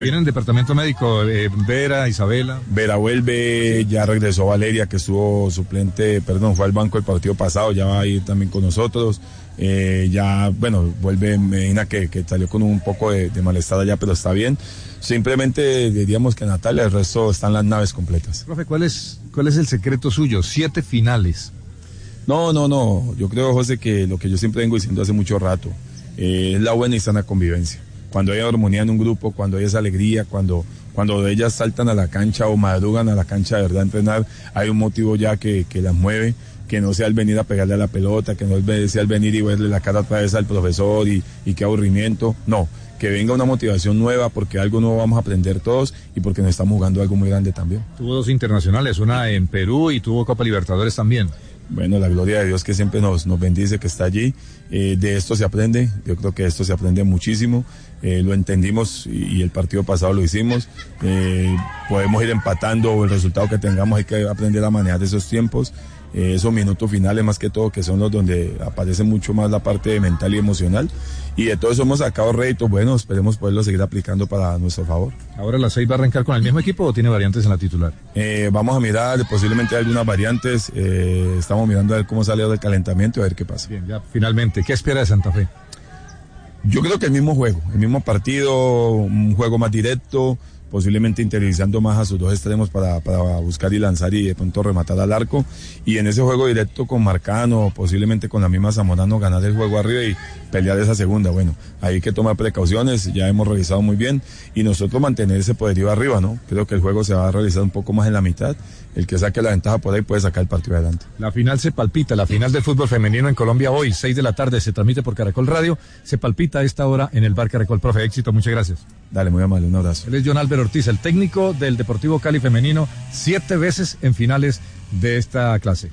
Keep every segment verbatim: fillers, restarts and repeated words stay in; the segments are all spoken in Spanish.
Viene el departamento médico, eh, Vera, Isabela. Vera vuelve, ya regresó Valeria, que estuvo suplente, perdón, fue al banco el partido pasado, ya va a ir también con nosotros. Eh, ya, bueno, vuelve Medina, que, que salió con un poco de, de malestar allá, pero está bien. Simplemente diríamos que Natalia, el resto están las naves completas. Profe, ¿cuál es, cuál es el secreto suyo? Siete finales. No, no, no, yo creo, José, que lo que yo siempre vengo diciendo hace mucho rato, eh, es la buena y sana convivencia. Cuando hay armonía en un grupo, cuando hay esa alegría, cuando, cuando ellas saltan a la cancha o madrugan a la cancha de verdad a entrenar, hay un motivo ya que, que las mueve, que no sea el venir a pegarle a la pelota, que no sea el venir y verle la cara otra vez al profesor y, y qué aburrimiento, no, que venga una motivación nueva porque algo nuevo vamos a aprender todos y porque nos estamos jugando algo muy grande también. Tuvo dos internacionales, una en Perú y tuvo Copa Libertadores también. Bueno, la gloria de Dios que siempre nos, nos bendice, que está allí. Eh, de esto se aprende, yo creo que esto se aprende muchísimo. Eh, lo entendimos y, y el partido pasado lo hicimos. Eh, podemos ir empatando el resultado que tengamos, hay que aprender a manejar esos tiempos. Eh, esos minutos finales más que todo, que son los donde aparece mucho más la parte mental y emocional. Y de todo eso hemos sacado réditos, bueno, esperemos poderlo seguir aplicando para nuestro favor. ¿Ahora la seis va a arrancar con el mismo equipo o tiene variantes en la titular? Eh, vamos a mirar, posiblemente algunas variantes, eh, estamos mirando a ver cómo sale el calentamiento y a ver qué pasa. Bien, ya finalmente, ¿qué espera de Santa Fe? Yo creo que el mismo juego, el mismo partido, un juego más directo, posiblemente interiorizando más a sus dos extremos para, para buscar y lanzar y de pronto rematar al arco, y en ese juego directo con Marcano, posiblemente con la misma Zamorano, ganar el juego arriba y pelear esa segunda. Bueno, hay que tomar precauciones, ya hemos revisado muy bien, y nosotros mantener ese poderío arriba, ¿no? Creo que el juego se va a realizar un poco más en la mitad, el que saque la ventaja por ahí puede sacar el partido adelante. La final se palpita, la final del fútbol femenino en Colombia hoy, seis de la tarde, se transmite por Caracol Radio, se palpita a esta hora en el Bar Caracol. Profe, éxito, muchas gracias. Dale, muy amable, un abrazo. Él es John Álvaro Ortiz, el técnico del Deportivo Cali femenino, siete veces en finales de esta clase.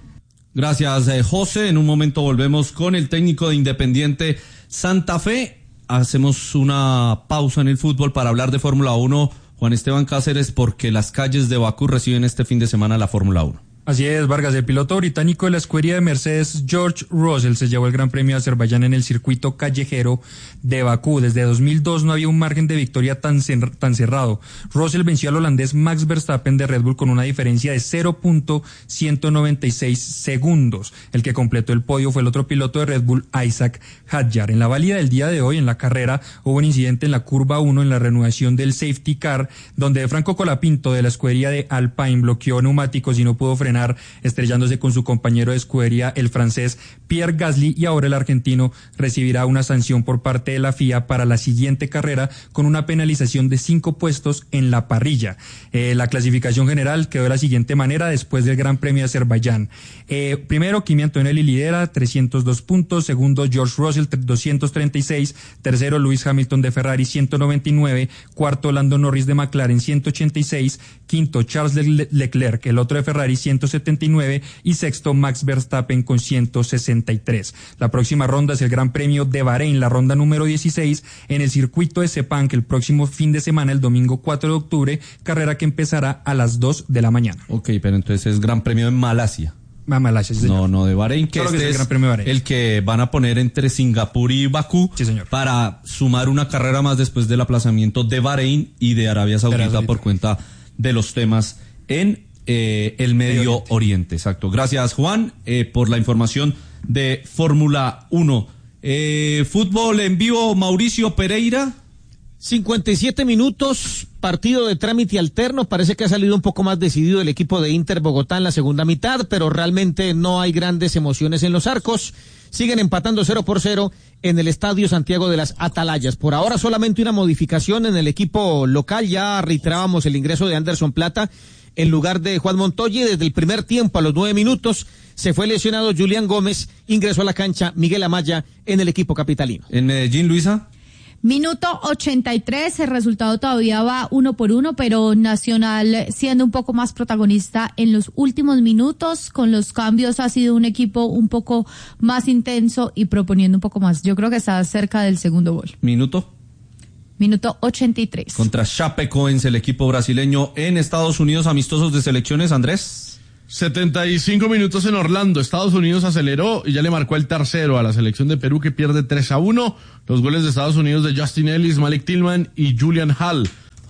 Gracias, eh, José. En un momento volvemos con el técnico de Independiente Santa Fe. Hacemos una pausa en el fútbol para hablar de Fórmula uno. Juan Esteban Cáceres, porque las calles de Bakú reciben este fin de semana la Fórmula uno. Así es, Vargas. El piloto británico de la escudería de Mercedes, George Russell, se llevó el Gran Premio de Azerbaiyán en el circuito callejero de Bakú. Desde dos mil dos no había un margen de victoria tan, cer- tan cerrado. Russell venció al holandés Max Verstappen de Red Bull con una diferencia de cero punto ciento noventa y seis segundos. El que completó el podio fue el otro piloto de Red Bull, Isaac Hadjar. En la válida del día de hoy, en la carrera, hubo un incidente en la curva uno en la reanudación del safety car, donde Franco Colapinto de la escudería de Alpine bloqueó neumáticos y no pudo frenar, estrellándose con su compañero de escudería, el francés Pierre Gasly, y ahora el argentino recibirá una sanción por parte de la F I A para la siguiente carrera con una penalización de cinco puestos en la parrilla. Eh, la clasificación general quedó de la siguiente manera después del Gran Premio de Azerbaiyán. Eh, primero, Kimi Antonelli lidera, trescientos dos puntos. Segundo, George Russell, doscientos treinta y seis. Tercero, Lewis Hamilton de Ferrari, ciento noventa y nueve. Cuarto, Lando Norris de McLaren, ciento ochenta y seis. Quinto, Charles Le- Leclerc, el otro de Ferrari, ciento setenta y nueve. Y sexto, Max Verstappen con ciento sesenta y tres. La próxima ronda es el Gran Premio de Bahrein, la ronda número dieciséis, en el circuito de Sepang, que el próximo fin de semana, el domingo cuatro de octubre, carrera que empezará a las dos de la mañana. Ok, pero entonces es Gran Premio en Malasia. Malasia, sí, señor. No, no de Bahrein, que Solo este que es el es Gran Premio de Bahrein. el que van a poner entre Singapur y Bakú, sí, señor, para sumar una carrera más después del aplazamiento de Bahrein y de Arabia Saudita, Arabia Saudita. por cuenta de los temas en eh, el Medio Oriente. Oriente. Exacto. Gracias, Juan, eh, por la información de Fórmula uno. Eh, fútbol en vivo, Mauricio Pereira. cincuenta y siete minutos, partido de trámite alterno. Parece que ha salido un poco más decidido el equipo de Inter Bogotá en la segunda mitad, pero realmente no hay grandes emociones en los arcos. Siguen empatando cero por cero en el Estadio Santiago de las Atalayas. Por ahora solamente una modificación en el equipo local. Ya reiterábamos el ingreso de Anderson Plata en lugar de Juan Montoya. Desde el primer tiempo, a los nueve minutos, se fue lesionado Julián Gómez. Ingresó a la cancha Miguel Amaya en el equipo capitalino. En Medellín, Luisa. Minuto ochenta y tres, el resultado todavía va uno por uno, pero Nacional siendo un poco más protagonista en los últimos minutos. Con los cambios ha sido un equipo un poco más intenso y proponiendo un poco más. Yo creo que está cerca del segundo gol. Minuto. Minuto ochenta y tres. Contra Chapecoense, el equipo brasileño en Estados Unidos, amistosos de selecciones, Andrés. setenta y cinco minutos en Orlando. Estados Unidos aceleró y ya le marcó el tercero a la selección de Perú, que pierde tres a uno. Los goles de Estados Unidos de Justin Ellis, Malik Tillman y Julian Hall.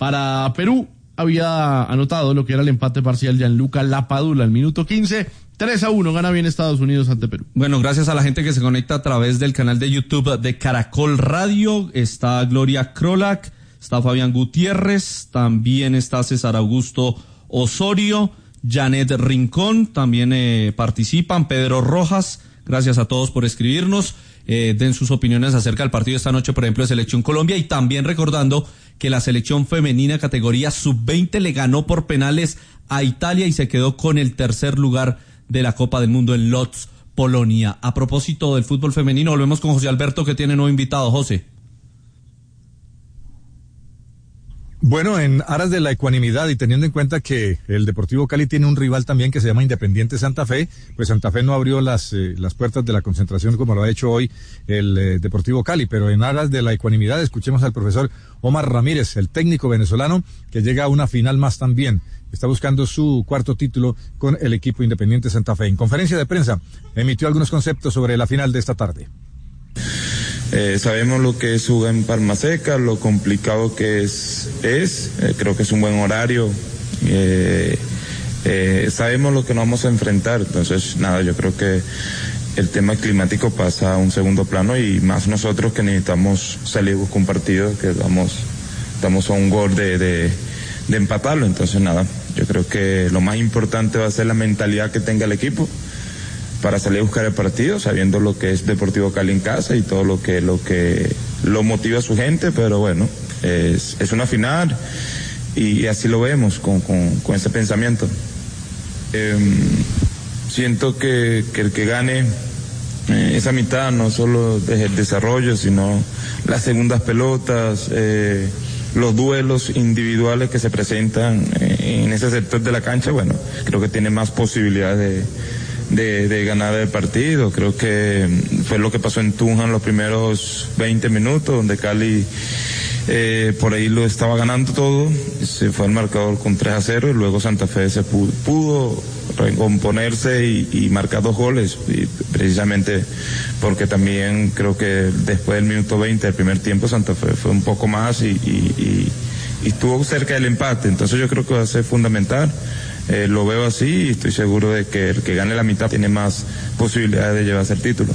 Para Perú había anotado lo que era el empate parcial Gianluca Lapadula al minuto quince. tres a uno gana bien Estados Unidos ante Perú. Bueno, gracias a la gente que se conecta a través del canal de YouTube de Caracol Radio. Está Gloria Krolak, está Fabián Gutiérrez, también está César Augusto Osorio, Janet Rincón, también eh, participan, Pedro Rojas. Gracias a todos por escribirnos. Eh, den sus opiniones acerca del partido esta noche, por ejemplo, de Selección Colombia, y también recordando que la selección femenina categoría sub veinte le ganó por penales a Italia y se quedó con el tercer lugar de la Copa del Mundo en Lodz, Polonia. A propósito del fútbol femenino, volvemos con José Alberto, que tiene nuevo invitado. José. Bueno, en aras de la ecuanimidad y teniendo en cuenta que el Deportivo Cali tiene un rival también que se llama Independiente Santa Fe, pues Santa Fe no abrió las eh, las puertas de la concentración como lo ha hecho hoy el eh, Deportivo Cali, pero en aras de la ecuanimidad escuchemos al profesor Omar Ramírez, el técnico venezolano que llega a una final más también. Está buscando su cuarto título con el equipo Independiente Santa Fe. En conferencia de prensa emitió algunos conceptos sobre la final de esta tarde. Eh, sabemos lo que es jugar en Palma Seca, lo complicado que es, es eh, creo que es un buen horario, eh, eh, sabemos lo que nos vamos a enfrentar, entonces nada, yo creo que el tema climático pasa a un segundo plano y más nosotros que necesitamos salir a buscar un partido, que vamos, estamos a un gol de, de, de empatarlo, entonces nada, yo creo que lo más importante va a ser la mentalidad que tenga el equipo para salir a buscar el partido, sabiendo lo que es Deportivo Cali en casa y todo lo que lo que lo motiva a su gente, pero bueno, es, es una final y así lo vemos con, con, con ese pensamiento. Eh, siento que, que el que gane eh, esa mitad, no solo desde el desarrollo, sino las segundas pelotas, eh, los duelos individuales que se presentan eh, en ese sector de la cancha, bueno, creo que tiene más posibilidades de De, de ganar el partido. Creo que fue lo que pasó en Tunja en los primeros veinte minutos, donde Cali eh, por ahí lo estaba ganando todo, se fue al marcador con tres a cero y luego Santa Fe se pudo, pudo recomponerse y, y marcar dos goles, y precisamente porque también creo que después del minuto veinte del primer tiempo Santa Fe fue un poco más y, y, y, y estuvo cerca del empate, entonces yo creo que va a ser fundamental. Eh, lo veo así y estoy seguro de que el que gane la mitad tiene más posibilidades de llevarse el título.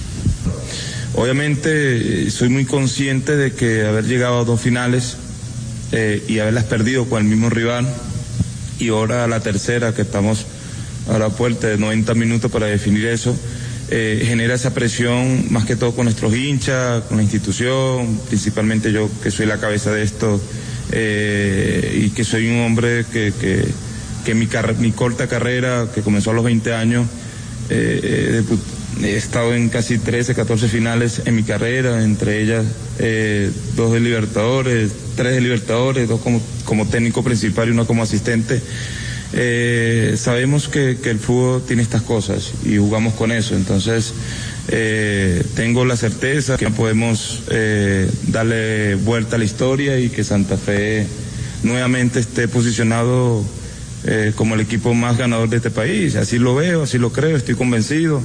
Obviamente soy muy consciente de que haber llegado a dos finales eh, y haberlas perdido con el mismo rival y ahora a la tercera, que estamos a la puerta de noventa minutos para definir eso, eh, genera esa presión más que todo con nuestros hinchas, con la institución, principalmente yo que soy la cabeza de esto eh, y que soy un hombre que... que que mi, car- mi corta carrera, que comenzó a los veinte años, eh, eh, he estado en casi trece, catorce finales en mi carrera, entre ellas eh, dos de Libertadores, tres de Libertadores, dos como, como técnico principal y uno como asistente. Eh, sabemos que, que el fútbol tiene estas cosas y jugamos con eso, entonces eh, tengo la certeza que podemos eh, darle vuelta a la historia y que Santa Fe nuevamente esté posicionado Eh, como el equipo más ganador de este país. Así lo veo, así lo creo, estoy convencido.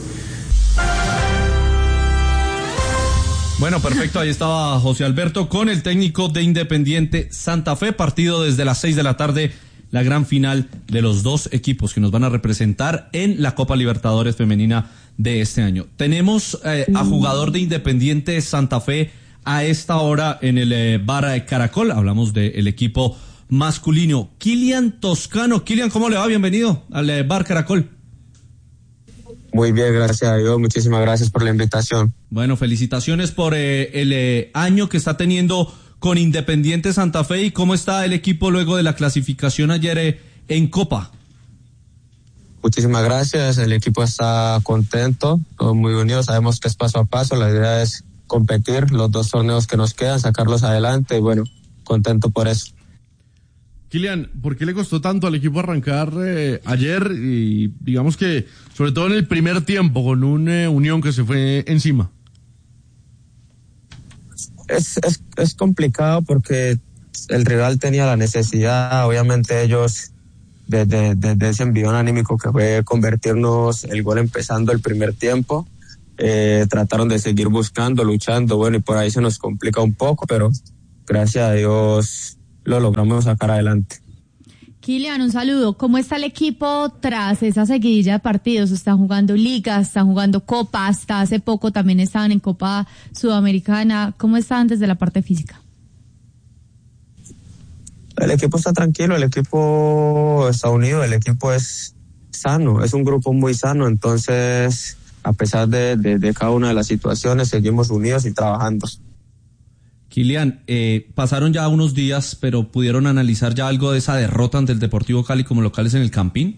Bueno, perfecto, ahí estaba José Alberto con el técnico de Independiente Santa Fe, partido desde las seis de la tarde, la gran final de los dos equipos que nos van a representar en la Copa Libertadores Femenina de este año. Tenemos eh, a jugador de Independiente Santa Fe a esta hora en el eh, bar Caracol, hablamos del equipo masculino, Kilian Toscano. Kilian, ¿cómo le va? Bienvenido al eh, bar Caracol. Muy bien, gracias a Dios, muchísimas gracias por la invitación. Bueno, felicitaciones por eh, el eh, año que está teniendo con Independiente Santa Fe y cómo está el equipo luego de la clasificación ayer eh, en Copa. Muchísimas gracias, el equipo está contento, todos muy unidos, sabemos que es paso a paso, la idea es competir los dos torneos que nos quedan, sacarlos adelante y bueno, contento por eso. Kilian, ¿por qué le costó tanto al equipo arrancar eh, ayer y digamos que sobre todo en el primer tiempo con una eh, Unión que se fue encima? Es, es, es complicado porque el rival tenía la necesidad, obviamente ellos desde de, de ese envión anímico que fue convertirnos el gol empezando el primer tiempo, eh, trataron de seguir buscando, luchando, bueno, y por ahí se nos complica un poco, pero gracias a Dios lo logramos sacar adelante. Kylian, un saludo. ¿Cómo está el equipo tras esa seguidilla de partidos? Están jugando ligas, están jugando copa, hasta hace poco también estaban en Copa Sudamericana. ¿Cómo están desde la parte física? El equipo está tranquilo, el equipo está unido, el equipo es sano, es un grupo muy sano, entonces a pesar de, de, de cada una de las situaciones seguimos unidos y trabajando. Kylian, eh, pasaron ya unos días, pero ¿pudieron analizar ya algo de esa derrota ante el Deportivo Cali como locales en el Campín?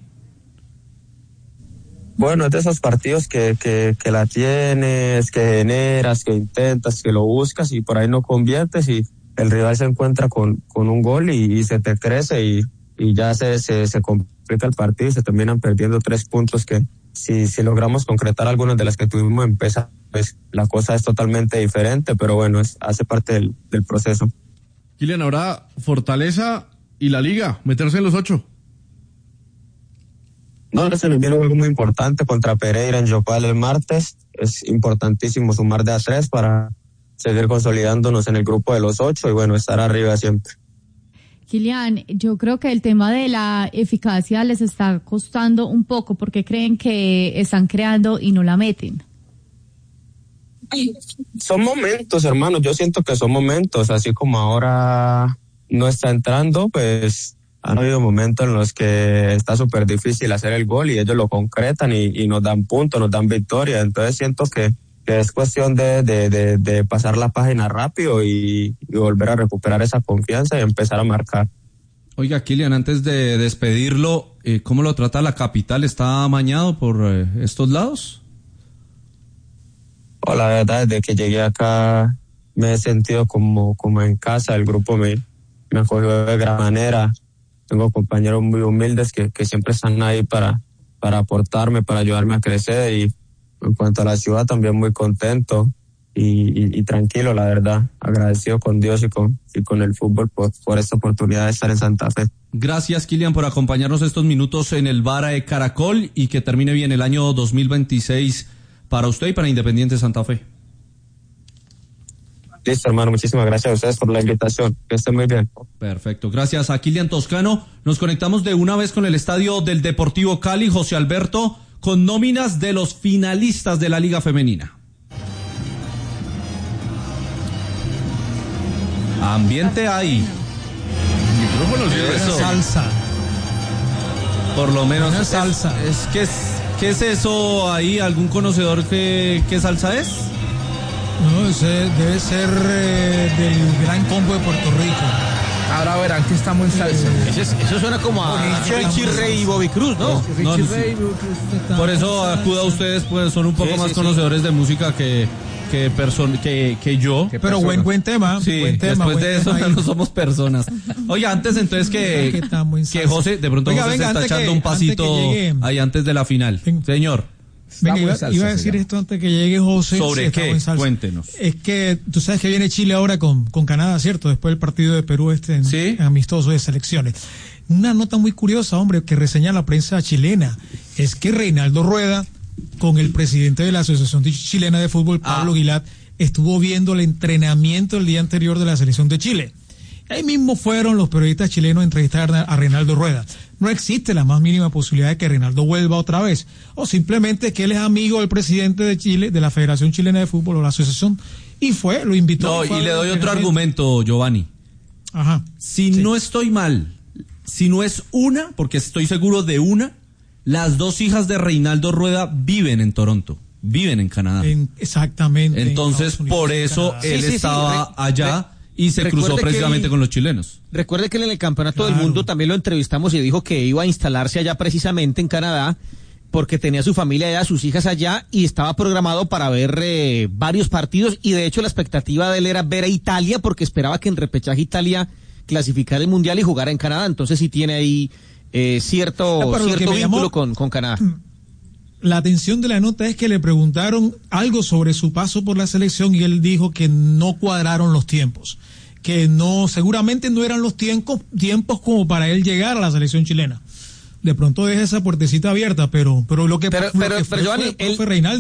Bueno, es de esos partidos que, que, que la tienes, que generas, que intentas, que lo buscas y por ahí no conviertes y el rival se encuentra con, con un gol y, y se te crece y, y ya se, se, se complica el partido y se terminan perdiendo tres puntos que si, si logramos concretar algunas de las que tuvimos en Pesa, pues la cosa es totalmente diferente, pero bueno, es, hace parte del, del proceso. Kylian, ahora Fortaleza y la Liga, meterse en los ocho. No, se nos viene un juego muy importante contra Pereira en Yopal el martes. Es importantísimo sumar de a tres para seguir consolidándonos en el grupo de los ocho y bueno, estar arriba siempre. Kylian, yo creo que el tema de la eficacia les está costando un poco porque creen que están creando y no la meten. Son momentos, hermano, yo siento que son momentos, así como ahora no está entrando, pues han habido momentos en los que está súper difícil hacer el gol y ellos lo concretan y, y nos dan puntos, nos dan victoria, entonces siento que que es cuestión de, de, de, de pasar la página rápido y, y volver a recuperar esa confianza y empezar a marcar. Oiga, Kylian, antes de despedirlo, eh, ¿cómo lo trata la capital? ¿Está amañado por eh, estos lados? Oh, la verdad, desde que llegué acá me he sentido como, como en casa, el grupo me, me acogió de gran manera. Tengo compañeros muy humildes que, que siempre están ahí para, para aportarme, para ayudarme a crecer y en cuanto a la ciudad, también muy contento y, y, y tranquilo, la verdad. Agradecido con Dios y con, y con el fútbol por, por esta oportunidad de estar en Santa Fe. Gracias, Kylian, por acompañarnos estos minutos en el Vara de Caracol y que termine bien el año dos mil veintiséis para usted y para Independiente Santa Fe. Listo, hermano. Muchísimas gracias a ustedes por la invitación. Que estén muy bien. Perfecto. Gracias a Kylian Toscano. Nos conectamos de una vez con el estadio del Deportivo Cali, José Alberto, con nóminas de los finalistas de la Liga Femenina. Ambiente hay. Micrófonos y eso. Salsa. Por lo menos. Una salsa. Es, es, ¿qué, es, ¿Qué es eso ahí? ¿Algún conocedor que qué salsa es? No, ese debe ser eh, del Gran Combo de Puerto Rico. Ahora verán que estamos en salsa. Eh, eso, es, eso suena como a Richie Ray y Bobby Cruz, ¿no? Richie no, no, Ray, sí. Por eso acuda a ustedes, pues son un poco sí, más sí, conocedores sí. de música que que, person que, que yo. Pero persona? buen buen tema. Sí, buen tema, después buen de eso tema no somos personas. Oye, antes entonces que, que, que José, de pronto Oiga, José venga, se está echando que, un pasito llegue, ahí antes de la final. Venga. Señor. Venga, iba, salsa, iba a decir esto antes que llegue José. ¿Sobre qué? Cuéntenos. Es que tú sabes que viene Chile ahora con, con Canadá, ¿cierto? Después del partido de Perú este en, ¿Sí? en amistoso de selecciones. Una nota muy curiosa, hombre, que reseña la prensa chilena, es que Reinaldo Rueda, con el presidente de la Asociación Chilena de Fútbol, Pablo ah. Aguilar, estuvo viendo el entrenamiento el día anterior de la selección de Chile. Ahí mismo fueron los periodistas chilenos a entrevistar a Reinaldo Rueda. No existe la más mínima posibilidad de que Reinaldo vuelva otra vez, o simplemente que él es amigo del presidente de Chile, de la Federación Chilena de Fútbol o la asociación, y fue, lo invitó. No, y le doy otro argumento, Giovanni. Ajá. Si sí. no estoy mal, si no es una, porque estoy seguro de una, las dos hijas de Reinaldo Rueda viven en Toronto, viven en Canadá. En, exactamente. Entonces, en por eso él sí, sí, estaba sí, allá. Y se cruzó precisamente él, con los chilenos. Recuerde que en el Campeonato claro. del Mundo también lo entrevistamos y dijo que iba a instalarse allá precisamente en Canadá porque tenía su familia allá, sus hijas allá y estaba programado para ver eh, varios partidos y de hecho la expectativa de él era ver a Italia porque esperaba que en repechaje Italia clasificara el Mundial y jugara en Canadá. Entonces sí tiene ahí eh, cierto, ah, cierto vínculo llamó... con, con Canadá. La atención de la nota es que le preguntaron algo sobre su paso por la selección y él dijo que no cuadraron los tiempos, que no, seguramente no eran los tiempos, tiempos como para él llegar a la selección chilena. De pronto deja esa puertecita abierta, pero, pero lo que, pero, lo pero, que fue, pero, Giovanni, fue, él, fue Reinaldo.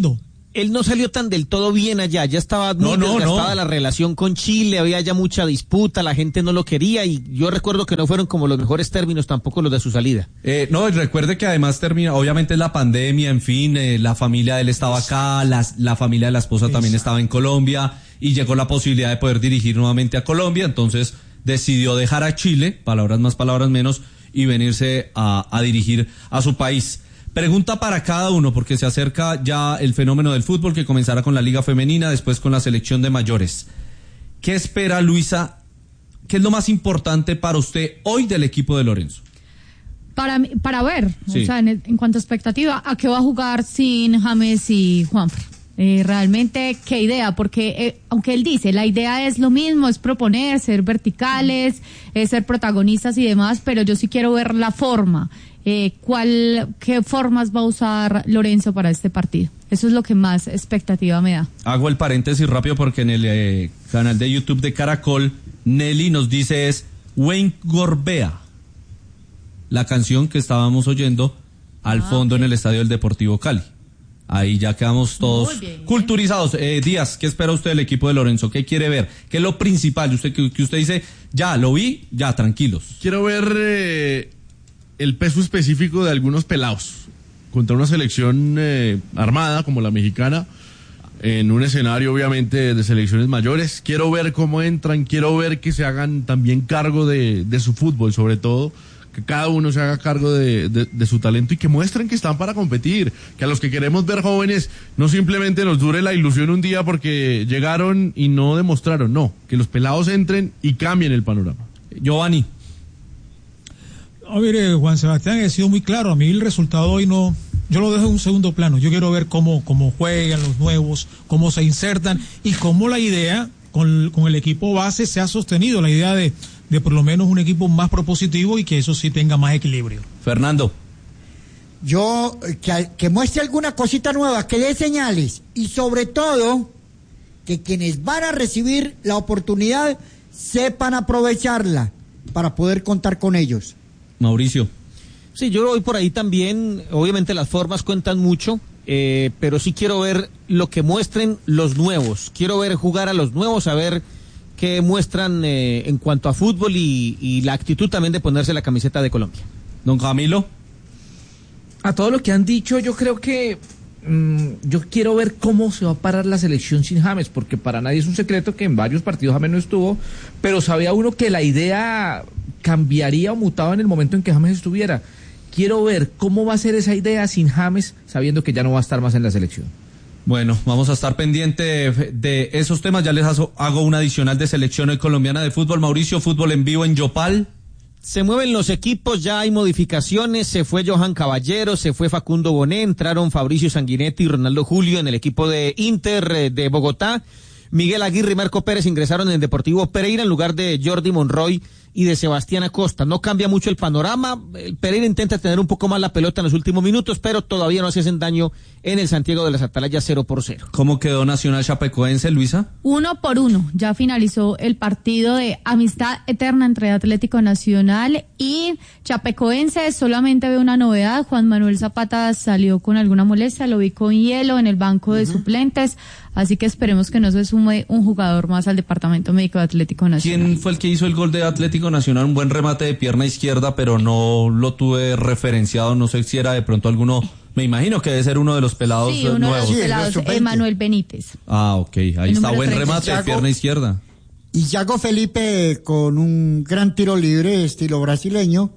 él no salió tan del todo bien allá, ya estaba muy no, no, desgastada no. la relación con Chile, había ya mucha disputa, la gente no lo quería y yo recuerdo que no fueron como los mejores términos tampoco los de su salida. Eh, no, y recuerde que además termina, obviamente la pandemia, en fin, eh, la familia de él estaba acá, las, la familia de la esposa también estaba en Colombia y llegó la posibilidad de poder dirigir nuevamente a Colombia, entonces decidió dejar a Chile, palabras más, palabras menos, y venirse a, a dirigir a su país. Pregunta para cada uno, porque se acerca ya el fenómeno del fútbol que comenzará con la Liga Femenina, después con la selección de mayores. ¿Qué espera, Luisa? ¿Qué es lo más importante para usted hoy del equipo de Lorenzo? Para, para ver, Sí. o sea, en, en cuanto a expectativa, ¿a qué va a jugar sin James y Juanfran? Eh, realmente, ¿qué idea? Porque, eh, aunque él dice, la idea es lo mismo, es proponer, ser verticales, es ser protagonistas y demás, pero yo sí quiero ver la forma. Eh, ¿cuál, qué formas va a usar Lorenzo para este partido? Eso es lo que más expectativa me da. Hago el paréntesis rápido porque en el eh, canal de YouTube de Caracol, Nelly nos dice es Wayne Gorbea, la canción que estábamos oyendo al Ah, fondo ok. en el estadio del Deportivo Cali. Ahí ya quedamos todos Muy bien, culturizados. Eh, Díaz, ¿qué espera usted del equipo de Lorenzo? ¿Qué quiere ver? ¿Qué es lo principal? Usted que, que usted dice, ya, lo vi, ya, tranquilos. Quiero ver eh, el peso específico de algunos pelados contra una selección eh, armada como la mexicana, en un escenario obviamente de selecciones mayores. Quiero ver cómo entran, quiero ver que se hagan también cargo de, de su fútbol, sobre todo, que cada uno se haga cargo de, de, de su talento y que muestren que están para competir, que a los que queremos ver jóvenes no simplemente nos dure la ilusión un día porque llegaron y no demostraron, no, que los pelados entren y cambien el panorama. Giovanni. A ver, eh, Juan Sebastián, he sido muy claro. A mí el resultado hoy no, yo lo dejo en un segundo plano. Yo quiero ver cómo, cómo juegan los nuevos, cómo se insertan y cómo la idea con, con el equipo base se ha sostenido. La idea de, de por lo menos un equipo más propositivo y que eso sí tenga más equilibrio. Fernando. Yo, eh, que, que muestre alguna cosita nueva, que dé señales y sobre todo que quienes van a recibir la oportunidad sepan aprovecharla para poder contar con ellos. Mauricio. Sí, yo voy por ahí también. Obviamente las formas cuentan mucho, eh, pero sí quiero ver lo que muestren los nuevos. Quiero ver jugar a los nuevos, a ver qué muestran eh, en cuanto a fútbol y, y la actitud también de ponerse la camiseta de Colombia. Don Camilo. A todo lo que han dicho, yo creo que mmm, yo quiero ver cómo se va a parar la selección sin James, porque para nadie es un secreto que en varios partidos James no estuvo, pero sabía uno que la idea cambiaría o mutaba en el momento en que James estuviera. Quiero ver cómo va a ser esa idea sin James, sabiendo que ya no va a estar más en la selección. Bueno, vamos a estar pendiente de, de esos temas. Ya les hago, hago una adicional de selección hoy colombiana de fútbol. Mauricio, fútbol en vivo en Yopal. Se mueven los equipos, ya hay modificaciones, se fue Johan Caballero, se fue Facundo Boné, entraron Fabricio Sanguinetti y Ronaldo Julio en el equipo de Inter eh, de Bogotá. Miguel Aguirre y Marco Pérez ingresaron en el Deportivo Pereira en lugar de Jordi Monroy y de Sebastián Acosta. No cambia mucho el panorama. El Pereira intenta tener un poco más la pelota en los últimos minutos, pero todavía no se hacen daño en el Santiago de las Atalayas cero por cero. ¿Cómo quedó Nacional Chapecoense, Luisa? Uno por uno. Ya finalizó el partido de amistad eterna entre Atlético Nacional y Chapecoense. Solamente veo una novedad. Juan Manuel Zapata salió con alguna molestia, lo vi con hielo en el banco de uh-huh. suplentes. Así que esperemos que no se sume un jugador más al Departamento Médico de Atlético Nacional. ¿Quién fue el que hizo el gol de Atlético Nacional? Un buen remate de pierna izquierda, pero no lo tuve referenciado. No sé si era de pronto alguno. Me imagino que debe ser uno de los pelados sí, uno nuevos. De los pelados, sí, Emanuel Benítez. Ah, ok. Ahí está, buen remate de pierna izquierda. Y Yago Felipe, con un gran tiro libre, estilo brasileño,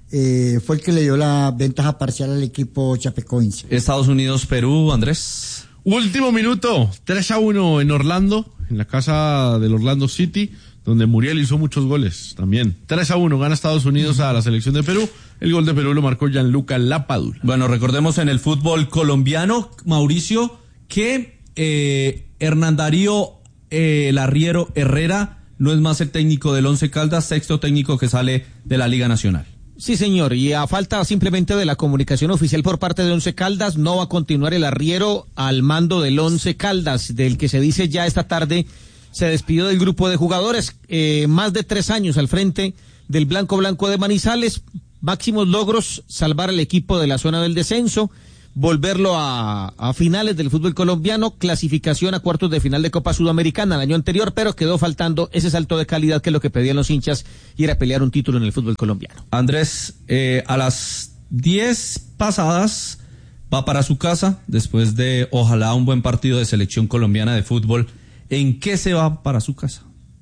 eh, fue el que le dio la ventaja parcial al equipo chapecoense. Estados Unidos, Perú, Andrés. Último minuto, tres a uno en Orlando, en la casa del Orlando City, donde Muriel hizo muchos goles también. tres a uno gana Estados Unidos a la selección de Perú. El gol de Perú lo marcó Gianluca Lapadula. Bueno, recordemos en el fútbol colombiano, Mauricio, que eh, Hernán Darío eh, Larriero Herrera no es más el técnico del Once Caldas, sexto técnico que sale de la Liga Nacional. Sí, señor, y a falta simplemente de la comunicación oficial por parte de Once Caldas, no va a continuar el arriero al mando del Once Caldas, del que se dice ya esta tarde se despidió del grupo de jugadores, eh, más de tres años al frente del Blanco Blanco de Manizales, máximos logros, salvar al equipo de la zona del descenso, volverlo a, a finales del fútbol colombiano, clasificación a cuartos de final de Copa Sudamericana el año anterior, pero quedó faltando ese salto de calidad que es lo que pedían los hinchas y era pelear un título en el fútbol colombiano. Andrés, eh, a las diez pasadas va para su casa después de ojalá un buen partido de selección colombiana de fútbol. ¿En qué se va para su casa?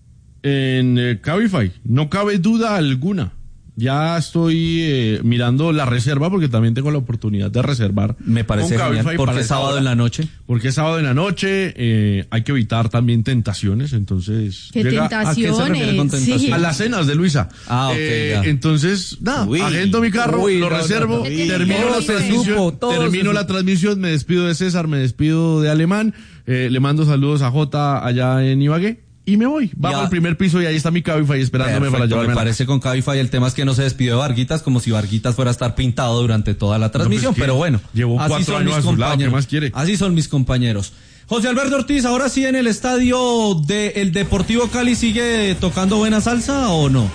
En eh, Cabify, no cabe duda alguna. Ya estoy eh, mirando la reserva porque también tengo la oportunidad de reservar. Me parece genial. ¿Por qué sábado en la noche? Porque es sábado en la noche, eh, hay que evitar también tentaciones, entonces... ¿Qué llega, tentaciones? ¿A qué se refiere con tentaciones? Sí. A las cenas de Luisa. Ah, ok, eh, ya. Entonces, nada, Uy, agendo mi carro, uy, lo no, reservo, no, no, no. termino Todo la se transmisión, supo, todo termino se la supo. transmisión, me despido de César, me despido de Alemán, eh, le mando saludos a Jota allá en Ibagué. Y me voy, bajo al primer piso y ahí está mi Cabify esperándome. Perfecto, para llevarme. Me parece con Cabify el tema es que no se despidió de Varguitas como si Varguitas fuera a estar pintado durante toda la transmisión, no, pues, pero bueno, llevo así cuatro son años mis a su lado, compañeros. ¿qué más quiere? Así son mis compañeros. José Alberto Ortiz, ahora sí en el estadio del Deportivo Cali, ¿sigue tocando buena salsa o no?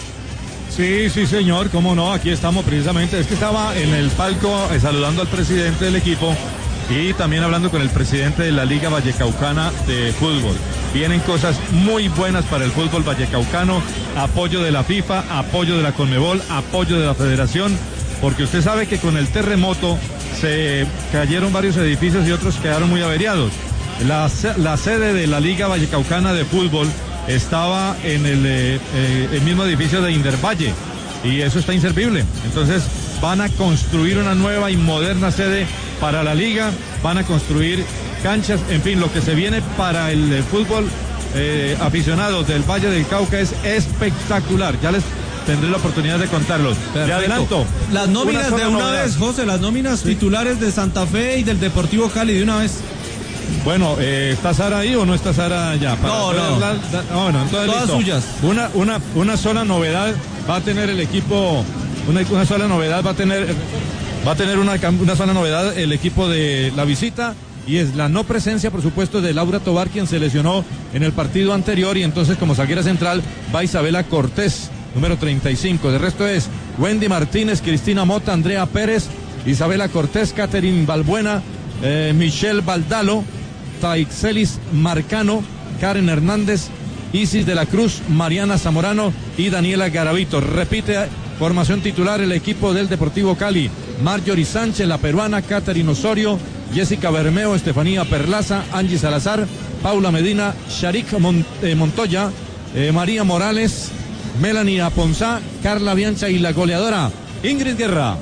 Sí, sí señor, cómo no, aquí estamos precisamente, es que estaba en el palco eh, saludando al presidente del equipo y también hablando con el presidente de la Liga Vallecaucana de Fútbol. Vienen cosas muy buenas para el fútbol vallecaucano, apoyo de la FIFA, apoyo de la Conmebol, apoyo de la Federación, porque usted sabe que con el terremoto se cayeron varios edificios y otros quedaron muy averiados. La, la sede de la Liga Vallecaucana de Fútbol estaba en el, eh, eh, el mismo edificio de Indervalle y eso está inservible. Entonces van a construir una nueva y moderna sede para la liga, van a construir canchas, en fin, lo que se viene para el eh, fútbol eh, aficionado del Valle del Cauca es espectacular. Ya les tendré la oportunidad de contarlos. Le adelanto. Las nóminas una de una novedad. vez, José, las nóminas sí. titulares de Santa Fe y del Deportivo Cali de una vez. Bueno, eh, ¿está Sara ahí o no está Sara ya? Para no, no. La, la, no. Bueno, entonces todas listo. suyas. Una, una, una sola novedad va a tener el equipo, una, una sola novedad va a tener, va a tener una, una sola novedad el equipo de la visita. Y es la no presencia, por supuesto, de Laura Tobar, quien se lesionó en el partido anterior. Y entonces, como zaguera central, va Isabela Cortés, número treinta y cinco. De resto es Wendy Martínez, Cristina Mota, Andrea Pérez, Isabela Cortés, Catherine Balbuena, eh, Michelle Baldalo, Taixelis Marcano, Karen Hernández, Isis de la Cruz, Mariana Zamorano y Daniela Garavito. Repite formación titular el equipo del Deportivo Cali. Marjorie Sánchez, la peruana, Catherine Osorio, Jessica Bermeo, Estefanía Perlaza, Angie Salazar, Paula Medina, Sharik Mont eh, Montoya, eh, María Morales, Melanie Aponzá, Carla Biancha y la goleadora Ingrid Guerra.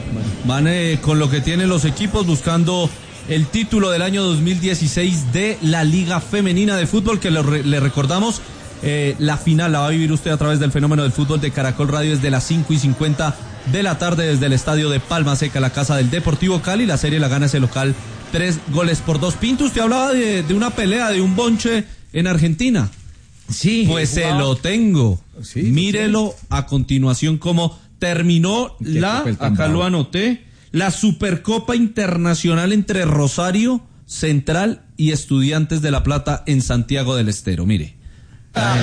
Van eh, con lo que tienen los equipos buscando el título del año dos mil dieciséis de la Liga Femenina de Fútbol, que le, re le recordamos, eh, la final la va a vivir usted a través del Fenómeno del Fútbol de Caracol Radio desde las cinco y cincuenta de la tarde desde el estadio de Palma Seca, la casa del Deportivo Cali. La serie la gana ese local tres goles por dos. Pinto, usted hablaba de, de una pelea, de un bonche en Argentina. Sí. Pues se lo tengo. Sí, mírelo sí. A continuación cómo terminó la, acá lo anoté, la Supercopa Internacional entre Rosario Central y Estudiantes de La Plata en Santiago del Estero. Mire. Ah.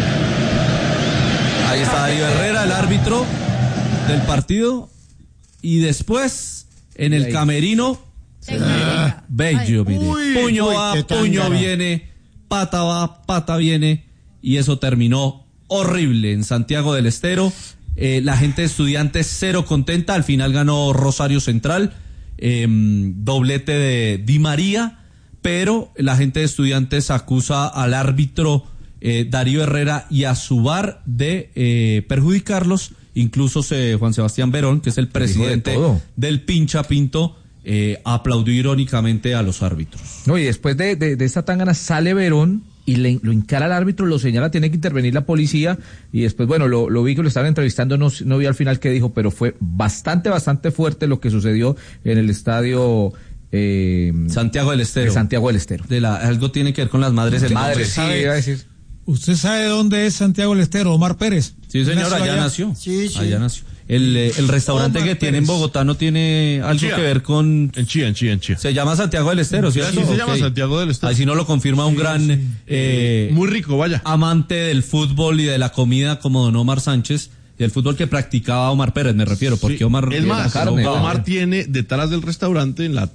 Ahí está Darío Herrera, el árbitro del partido, y después en el camerino ah, bello, mire, uy, puño uy, va, puño viene, pata va, pata viene, y eso terminó horrible en Santiago del Estero. Eh, la gente de Estudiantes cero contenta, al final ganó Rosario Central, eh, doblete de Di María, pero la gente de Estudiantes acusa al árbitro eh, Darío Herrera y a su V A R de eh, perjudicarlos. Incluso se, Juan Sebastián Verón, que es el presidente de del Pincha Pinto, eh, aplaudió irónicamente a los árbitros. No, y después de, de, de esta tangana sale Verón y le, lo encara al árbitro, lo señala, tiene que intervenir la policía, y después, bueno, lo, lo vi que lo estaban entrevistando, no, no vi al final qué dijo, pero fue bastante, bastante fuerte lo que sucedió en el estadio eh, Santiago del Estero. De Santiago del Estero. De la, algo tiene que ver con las madres. El madres, sí, iba a decir. ¿Usted sabe dónde es Santiago del Estero? Omar Pérez. Sí, señor, allá, allá nació. Sí, sí. Allá nació. El, el restaurante Omar que Pérez. Tiene en Bogotá no tiene algo Chía. que ver con... En Chía, en Chía, en Chía. Se llama Santiago del Estero, ¿cierto? Sí, sí se okay. llama Santiago del Estero. Así si no lo confirma un sí, gran... Sí. Eh, Muy rico, vaya. Amante del fútbol y de la comida como don Omar Sánchez. Y el fútbol que practicaba Omar Pérez, me refiero, porque sí. Omar... Es más, carne, Omar ¿no? tiene detrás del restaurante, en la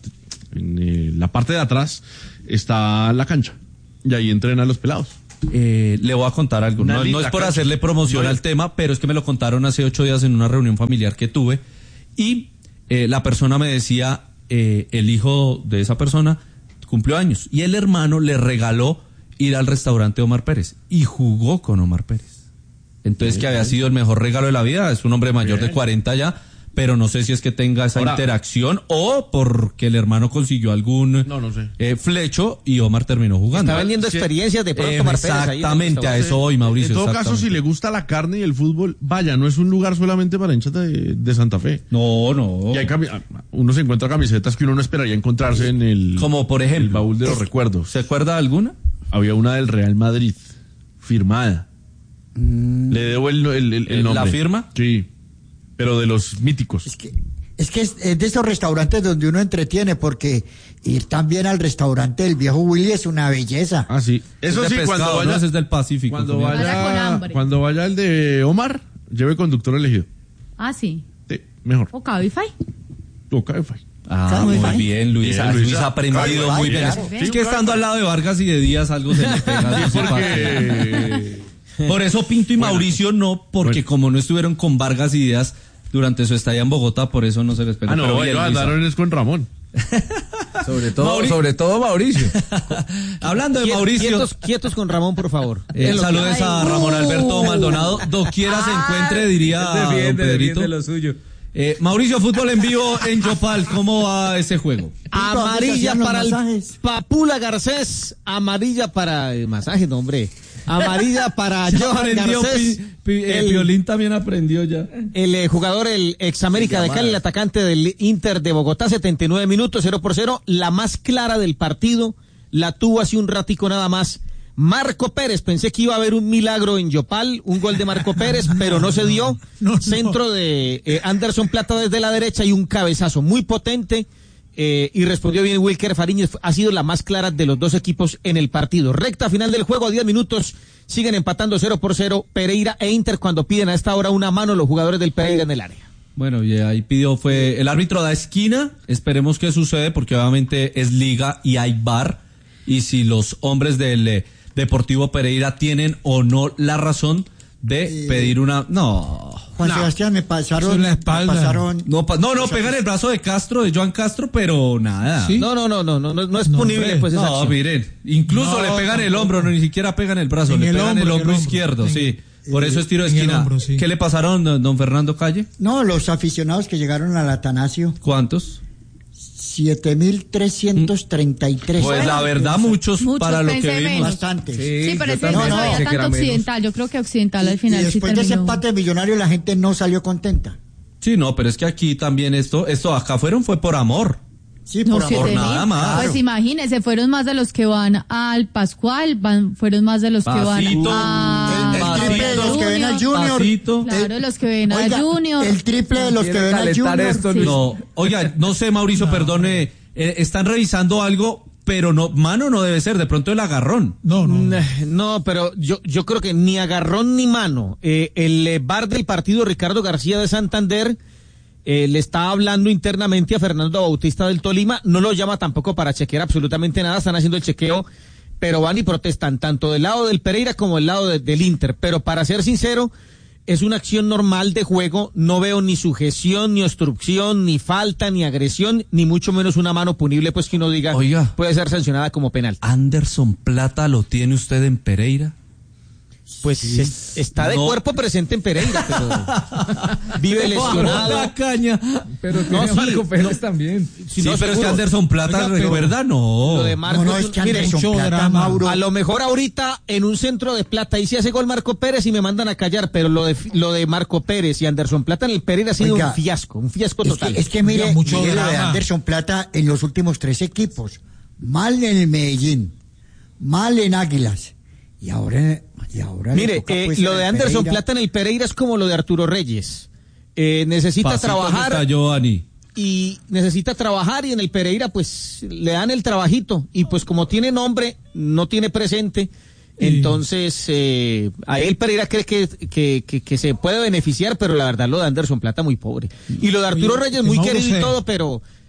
en eh, la parte de atrás está la cancha y ahí entrenan los pelados. Eh, le voy a contar algo. No, no es por cancha. hacerle promoción no al tema, pero es que me lo contaron hace ocho días en una reunión familiar que tuve y eh, la persona me decía, eh, el hijo de esa persona cumplió años y el hermano le regaló ir al restaurante Omar Pérez y jugó con Omar Pérez. Entonces bien, que había sido el mejor regalo de la vida. Es un hombre mayor bien. de cuarenta ya, pero no sé si es que tenga esa Ahora, interacción o porque el hermano consiguió algún no, no sé. eh, flecho y Omar terminó jugando. Está vendiendo experiencias de pronto eh, Omar Pérez. Exactamente, a eso hoy, Mauricio. En todo caso, si le gusta la carne y el fútbol, vaya, no es un lugar solamente para hinchas de, de Santa Fe. No, no. Y hay cami- uno se encuentra camisetas que uno no esperaría encontrarse en el, como por ejemplo, el baúl de los recuerdos. ¿Se acuerda de alguna? Había una del Real Madrid, firmada. Mm. Le debo el, el, el, el nombre. ¿La firma? Sí, pero de los míticos. Es que... Es que es, es de esos restaurantes donde uno entretiene, porque ir también al restaurante del viejo Willy es una belleza. Ah, sí. Eso es sí, de pescado, cuando vaya... ¿no? Ese es del Pacífico. Cuando vaya, cuando vaya el de Omar, lleve conductor elegido. Ah, sí. Sí, mejor. ¿O Cabify? O Cabify. Ah, muy bien, bien, Luis. Bien, Luis ha aprendido Cabify, muy bien. Claro. Es que estando al lado de Vargas y de Díaz algo se le pega. Sí, porque... Por eso Pinto y bueno, Mauricio no, porque bueno. como no estuvieron con Vargas y Díaz durante su estadía en Bogotá, por eso no se les pegó. Ah, no, pero bueno, andaron es con Ramón. sobre todo, Mauri- sobre todo Mauricio. Hablando de Quiet, Mauricio. Quietos, quietos con Ramón, por favor. Eh, saludes a Ramón Alberto Maldonado. Doquiera se encuentre, diría don Pedrito. De lo suyo. Eh, Mauricio, fútbol en vivo en Yopal. ¿Cómo va ese juego? Amarilla para el Papula Garcés. Amarilla para el masaje, no, hombre. Amarilla para Johan Garcés. Pi, pi, el violín también aprendió ya. El eh, jugador, el ex América de Cali, el atacante del Inter de Bogotá, setenta y nueve minutos, cero por cero. La más clara del partido la tuvo hace un ratico nada más Marco Pérez. Pensé que iba a haber un milagro en Yopal, un gol de Marco Pérez, pero no se dio. No, no. Centro de eh, Anderson Plata desde la derecha y un cabezazo muy potente. Eh, y respondió bien Wilker Fariñez, ha sido la más clara de los dos equipos en el partido. Recta final del juego, a diez minutos, siguen empatando cero por cero Pereira e Inter cuando piden a esta hora una mano los jugadores del Pereira en el área. Bueno, y ahí pidió fue, el árbitro da esquina, esperemos que sucede porque obviamente es liga y hay V A R, y si los hombres del eh, Deportivo Pereira tienen o no la razón de eh, pedir una, no... Juan no. Sebastián, me pasaron, en la espalda. Me pasaron, no, pa, no, no, pegan el brazo de Castro, de Joan Castro, pero nada. ¿Sí? No, no, no, no, no, no es punible, no, pues esa No, acción. miren, incluso no, le pegan no, el hombro, no, ni siquiera pegan el brazo, en le el pegan hombro, el hombro el izquierdo, hombro, sí. en, Por eso es tiro de esquina. Hombro, sí. ¿Qué le pasaron, don, don Fernando Calle? No, los aficionados que llegaron al Atanasio. ¿Cuántos? siete mil trescientos treinta y tres. Pues la verdad, muchos, muchos para lo que pensé vimos. menos. Bastantes. Sí, pero ese no, no, no, había pensé que era tanto menos. occidental. Yo creo que occidental al final Y sí después de ese terminó. empate millonario la gente no salió contenta. Sí, no, pero es que aquí también esto, esto acá fueron fue por amor. Sí, No, por siete amor. mil. nada más. Pues imagínense, fueron más de los que van al Pascual, van, fueron más de los que Pasito. van a... El, el triple de los que ven al Junior. Pasito. Claro, El- los que ven al Oiga, Junior. El triple de los que Quiere ven al calentar Junior. esto, Sí. Luis. No, oiga, no sé, Mauricio, perdone, eh, están revisando algo, pero no, mano no debe ser, de pronto el agarrón. No, no. No, pero yo, yo creo que ni agarrón ni mano. Eh, el eh, V A R del partido, Ricardo García de Santander, eh, le está hablando internamente a Fernando Bautista del Tolima, no lo llama tampoco para chequear absolutamente nada, están haciendo el chequeo, pero van y protestan tanto del lado del Pereira como del lado de, del Inter. Pero para ser sincero, es una acción normal de juego, no veo ni sujeción, ni obstrucción, ni falta, ni agresión, ni mucho menos una mano punible, pues que uno diga, Oiga. puede ser sancionada como penal. Anderson Plata lo tiene usted en Pereira. Pues es- está de No. cuerpo presente en Pereira, pero vive lesionado. La caña. Pero No, tiene sí, Marco Pérez no. también. Sí, no, pero es que seguro. Anderson Plata, Oiga, pero- recuerda, no. Lo de Marcos, No, no, es que mire, Anderson mucho Plata, drama. Mauro. a lo mejor ahorita en un centro de Plata y si hace gol Marco Pérez y me mandan a callar, pero lo de lo de Marco Pérez y Anderson Plata en el Pereira ha sido Oiga, un fiasco, un fiasco Es total. que, es que mire, Oiga, mucho mire lo de drama. Anderson Plata en los últimos tres equipos. Mal en el Medellín, mal en Águilas. Y ahora, y ahora le Mire, toca, eh, pues, lo en de el Anderson Pereira. Plata en el Pereira es como lo de Arturo Reyes. Eh, necesita Pasito trabajar que está Giovanni. y necesita trabajar y en el Pereira pues le dan el trabajito y pues como tiene nombre, no tiene presente, entonces eh, a él Pereira cree que, que, que, que se puede beneficiar, pero la verdad lo de Anderson Plata muy pobre. Y lo de Arturo Oye, Reyes que muy Mauro querido y se- todo, pero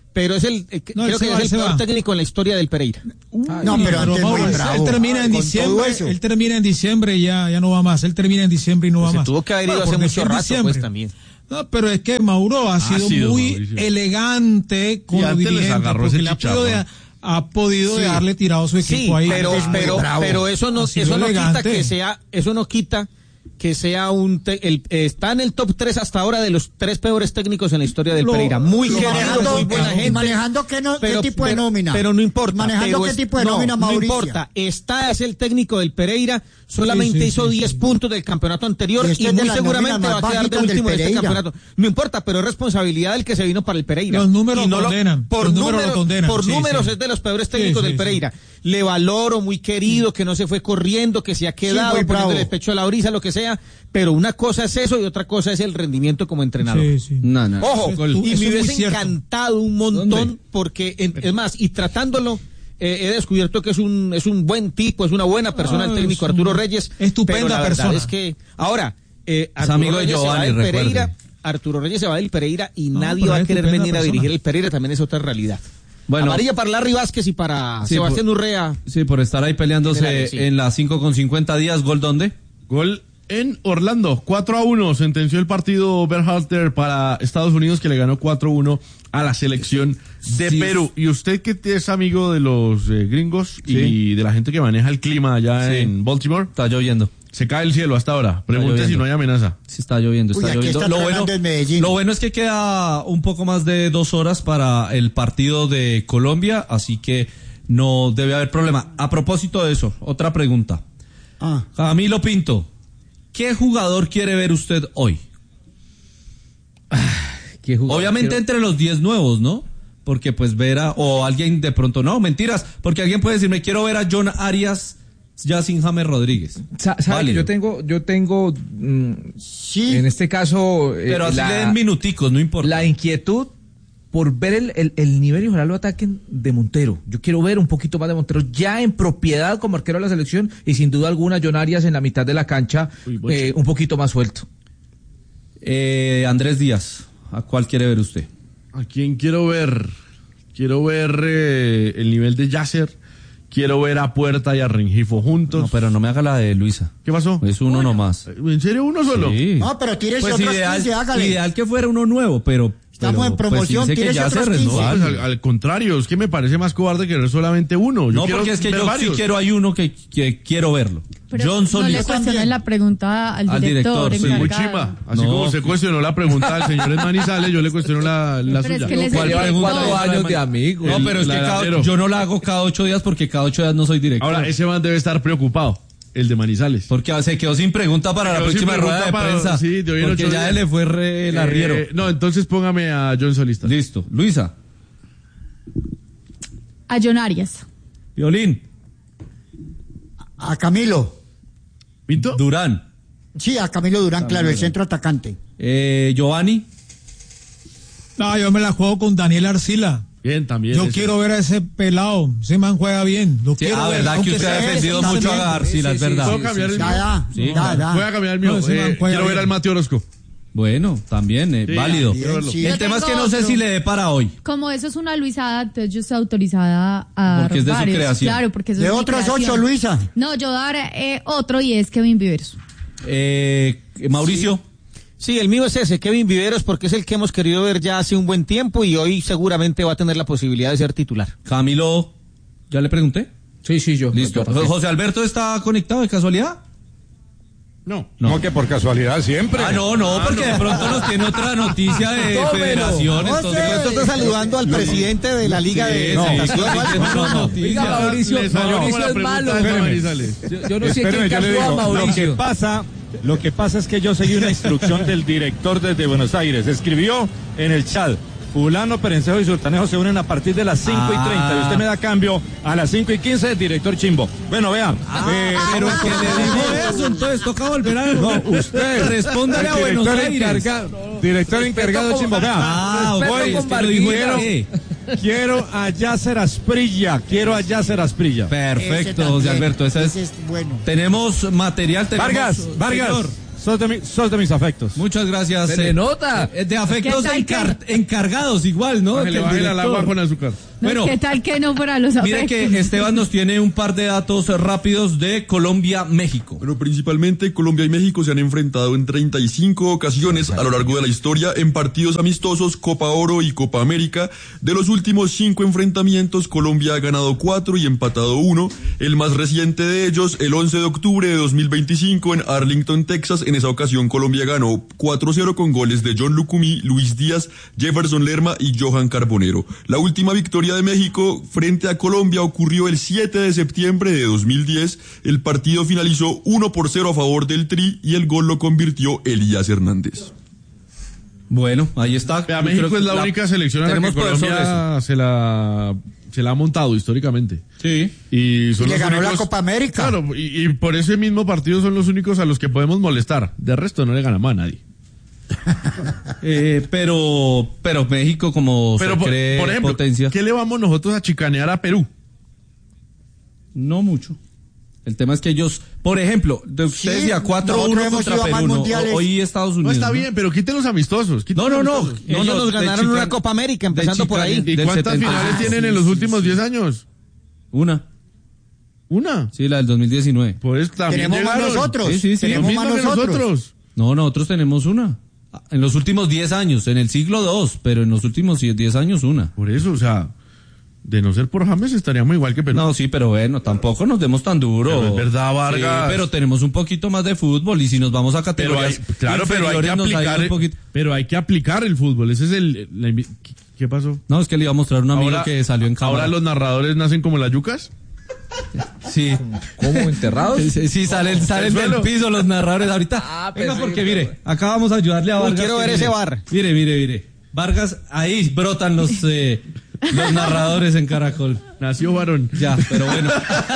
pero es el, eh, No, creo que va, es el peor va. técnico en la historia del Pereira. Uh, no, pero antes Mauro, muy él bravo. termina en Con diciembre, todo eso. él termina en diciembre y ya, ya no va más. Él termina en diciembre y no Pues va se más. tuvo que haber ido Bueno, hace porque mucho fue en rato, diciembre. pues, también. No, pero es que Mauro ha sido, sido, muy Mauricio. elegante con Y los antes les dirigentes, agarró porque ese le ha podido, chicharrón. de- ha podido Sí. dejarle tirado su equipo Sí, ahí. pero, es muy pero, bravo. pero eso no, Ha sido eso no quita elegante. que sea, eso no quita que sea un, te- el, eh, está en el top tres hasta ahora de los tres peores técnicos en la historia del Lo- Pereira. Muy lo querido, manejando- muy buena y gente. manejando qué no- qué tipo de pero- nómina. Pero no importa. Manejando pero qué es- tipo de no, nómina, no Mauricio. importa. Está, es el técnico del Pereira, solamente Sí, sí, hizo sí, diez sí. puntos del campeonato anterior Y y, este es de muy las seguramente nóminas va a más quedar de bajitas del último de este Pereira. campeonato. No importa, pero es responsabilidad del que se vino para el Pereira. Los números Y no lo- condenan, por los números números, lo condenan, por sí, números sí. es de los peores técnicos Sí, del sí, Pereira. Le valoro, muy querido, que no se fue corriendo, que se ha quedado muy bravo. poniéndole el pecho a la brisa, lo que sea, pero una cosa es eso y otra cosa es el rendimiento como entrenador. Sí, sí. No, no. Ojo, Eso es- y eso me es muy hubiese cierto. encantado un montón ¿Dónde? porque, en- es más, y tratándolo, eh, he descubierto que es un es un buen tipo, es una buena persona Ah, el técnico es un- Arturo Reyes. estupenda pero la verdad persona. es que, ahora, eh, Es Arturo amigo de Reyes se va Giovanni, del recuerde. Pereira, Arturo Reyes se va del Pereira y No, nadie pero va a es querer estupenda venir a persona. dirigir el Pereira, también es otra realidad. Bueno. Amarilla para Larry Vázquez y para Sí, Sebastián por- Urrea. Sí, por estar ahí peleándose Generales, sí. en las cinco con cincuenta días. ¿Gol dónde? Gol en Orlando, cuatro a uno, sentenció el partido Berhalter para Estados Unidos, que le ganó cuatro a uno a la selección de Sí. Perú. Y usted que es amigo de los eh, gringos Sí. y de la gente que maneja el clima allá Sí. en Baltimore, Está lloviendo. se cae el cielo hasta ahora. Pregunte lloviendo. si no hay amenaza. Sí, está lloviendo, Uy, está aquí lloviendo. está Lo bueno, tronando en Medellín. lo bueno es que queda un poco más de dos horas para el partido de Colombia, así que no debe haber problema. A propósito de eso, otra pregunta. Ah. Camilo Pinto, ¿qué jugador quiere ver usted hoy? ¿Qué jugador Obviamente quiero- entre los diez nuevos, ¿no? Porque pues ver a, o alguien de pronto, no, mentiras, porque alguien puede decirme, quiero ver a John Arias ya sin James Rodríguez. Sa- ¿Sabe que Válido. yo tengo, yo tengo, mm, Sí. en este caso, eh, Pero así la, le den minuticos, no importa. la inquietud por ver el, el, el nivel y ojalá lo ataquen de Montero. Yo quiero ver un poquito más de Montero ya en propiedad como arquero de la selección y sin duda alguna John Arias en la mitad de la cancha Uy, Bocha. eh, un poquito más suelto. Eh, Andrés Díaz, ¿a cuál quiere ver usted? ¿A quién quiero ver? Quiero ver eh, el nivel de Yasser. Quiero ver a Puerta y a Rengifo juntos. No, pero no me haga la de Luisa. ¿Qué pasó? Es uno nomás. ¿En serio uno solo? Sí. No, pero tírese Pues otros ideal, quince, hágale. ideal que fuera uno nuevo, pero... Estamos pero, en promoción, pues, dice que tírese ya otros se quince. No, renueva. pues, al, al contrario, es que me parece más cobarde querer solamente uno. Yo No, quiero porque es que ver yo varios. sí quiero, hay uno que, que quiero verlo. Pero Johnson no y- le cuestiones la pregunta al Al director. director, sí. Muy encargado. chimba. Así No. como usted cuestionó la pregunta del señor en Manizales, yo le cuestiono la, la Pero es suya. que les ¿Cuál el pregunta? director. Cuatro años de amigo. No, pero es la que cada- delantero. yo no la hago cada ocho días porque cada ocho días no soy director. Ahora, ese man debe estar preocupado, el de Manizales. Porque se quedó sin pregunta para Se la quedó sin próxima rueda de pregunta para- prensa. sí, de hoy en porque ocho ya días. le fue re- el arriero. Eh, no, entonces póngame a John Solista. Listo. Luisa, A John Arias. Violín, A Camilo. ¿Pinto? Durán, Sí, a Camilo Durán, claro, el centro atacante. eh, Giovanni. No, yo me la juego con Daniel Arcila. Bien, también. Yo ese. quiero ver a ese pelado. Ese man juega bien. Lo Sí, quiero ah, ver, verdad que aunque usted ha sea defendido ese mucho a también. García, es verdad. ¿Puedo cambiar el Ya, mío? da, Sí, da, da. Voy a cambiar el mío. No, ese man Eh, juega quiero ver bien. al Mateo Orozco. Bueno, también, eh, Sí, válido. bien, verlo. sí. El Yo tema es que tengo no sé otro. si le dé para hoy. Como eso es una Luisada, entonces yo estoy autorizada a dar Porque es de su varios. creación. Claro, porque eso De es mi otros creación. ocho, Luisa. No, yo dar eh, otro y es Kevin Viveros. Eh, Mauricio. Sí, el mío es ese, Kevin Viveros, porque es el que hemos querido ver ya hace un buen tiempo y hoy seguramente va a tener la posibilidad de ser titular. Camilo, ¿ya le pregunté? Sí, sí, yo. Listo. yo- ¿José Alberto está conectado de casualidad? No. No, que por casualidad siempre. Ah, no, no, porque de pronto nos tiene otra noticia de Tómelo. federación. José. Entonces, De pronto está saludando al presidente de la Liga de Sí, Natación. sí, o algo. sí, no, no, Oiga, noticia. Mauricio, Le salió Mauricio como la es pregunta malo. de Espéreme. Manizales. Yo, yo no sé Espéreme, quién yo le casó a digo, lo que Mauricio. pasa, lo que pasa es que yo seguí una instrucción del director desde Buenos Aires. Escribió en el chat, fulano, Perencejo y Sultanejo se unen a partir de las cinco y treinta. Y usted me da cambio a las cinco y quince, director Chimbo. Bueno, vean. eh, Pero que le dijo eso, entonces toca volver a... No, usted. Respóndale a el Buenos director Aires. encargado- Director encargado con- Chimbo. Vean. Ah, ok, Respeto es con que lo dijo Barquilla. él. Quiero a Yasser Asprilla. Quiero a Yasser Asprilla. Ese Perfecto, también, José Alberto. Esa es... ese es bueno. Tenemos material, tenemos... Vargas, Vargas. Señor, Sos de, mi, sos de mis afectos. Muchas gracias. Se eh, le nota. eh, de afectos encar encargados igual, ¿no? Bájale, bájale al agua con azúcar. No, Bueno, ¿qué tal que no para los afectos? mire que Esteban nos tiene un par de datos rápidos de Colombia-México. Bueno, principalmente Colombia y México se han enfrentado en treinta y cinco ocasiones a lo largo de la historia en partidos amistosos, Copa Oro y Copa América. De los últimos cinco enfrentamientos, Colombia ha ganado cuatro y empatado uno. El más reciente de ellos, el once de octubre de dos mil veinticinco en Arlington, Texas. En esa ocasión Colombia ganó cuatro cero con goles de John Lucumí, Luis Díaz, Jefferson Lerma y Johan Carbonero. La última victoria de México frente a Colombia ocurrió el siete de septiembre de dos mil diez. El partido finalizó uno por cero a favor del Tri y el gol lo convirtió Elías Hernández. Bueno, ahí está. Vea, México es la, la única selección a la que Colombia se la, se la ha montado históricamente. Sí. Y, son y le los ganó únicos, la Copa América. Claro, y, y por ese mismo partido son los únicos a los que podemos molestar. De resto no le ganamos a nadie. eh, pero pero México como pero se por, cree por ejemplo, potencia. ¿Qué le vamos nosotros a chicanear a Perú? No mucho. El tema es que ellos, por ejemplo, de usted Sí, decía cuatro uno contra Perú, no, hoy Estados Unidos. No está bien, pero quiten los amistosos. Quiten No, no, los no. amistosos. No, Ellos no, nos ganaron Chica- una Copa América, empezando por ahí. ¿Y del cuántas setenta. finales Ah, tienen sí, en los sí, últimos sí. diez años? Una. Una. Sí, la del dos mil diecinueve. Pues también Tenemos más llegaron. nosotros. Sí, sí, sí. Lo Tenemos mismo más que nosotros. nosotros. No, nosotros tenemos una. En los últimos diez años, en el siglo dos, pero en los últimos diez años una. Por eso, o sea, de no ser por James estaríamos igual que Perú. No, sí, pero bueno, tampoco nos demos tan duro. Pero es verdad, Vargas. Sí, pero tenemos un poquito más de fútbol y si nos vamos a Pero hay, categorías claro, pero hay que inferiores, nos ha ido aplicar, un poquito. pero hay que aplicar el fútbol. Ese es el, la invi- ¿qué, qué pasó? No, es que le iba a mostrar a un amigo Ahora- que salió en cámara. Ahora los narradores nacen como las yucas. Sí. ¿Cómo? ¿Enterrados? Sí, sí, salen, salen del suelo. piso los narradores ahorita. Ah, Venga, pensé porque que- mire, acá vamos a ayudarle a Uy, Vargas. quiero que ver mire, ese bar. Mire, mire, mire. Vargas, ahí brotan los, eh, los narradores en Caracol. Nació varón. Ya, pero bueno.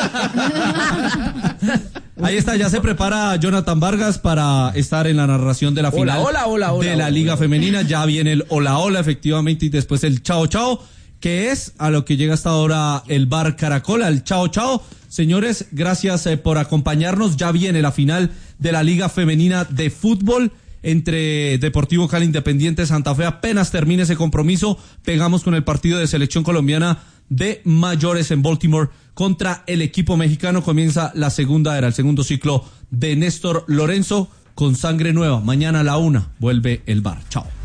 Ahí está, ya se prepara Jonathan Vargas para estar en la narración de la Hola, final hola, hola, hola, de la hola, Liga hola. Femenina. Ya viene el hola, hola, efectivamente, y después el chao, chao, que es a lo que llega hasta ahora el bar Caracol, al chao, chao. Señores, gracias eh, por acompañarnos. Ya viene la final de la Liga Femenina de Fútbol entre Deportivo Cali Independiente Santa Fe. Apenas termine ese compromiso, pegamos con el partido de selección colombiana de mayores en Baltimore contra el equipo mexicano. Comienza la segunda era, el segundo ciclo de Néstor Lorenzo con sangre nueva. Mañana a la una vuelve el bar. Chao.